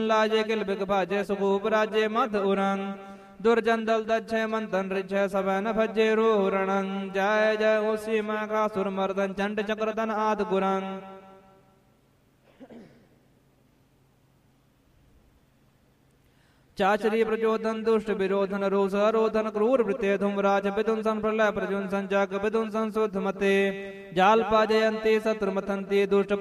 सुन लाजे किल बिग भाजे सुखूप राजे मध उरंग दुर्जन दल दच्छे मंथन रिच्छे सब न भजे रोरणं जय जय उसी माँ का सुरमर्दन चंड चक्रधन आद गुरंग चाचरी प्रचोदन दुष्ट विरोधन रोष रोधन क्रूर वृत्ते धूमराज विदुंसन प्रलय प्रजुंसन जग विदुंसन शुद्ध मते जाल पाजयंती शत्रु मथंती दुष्ट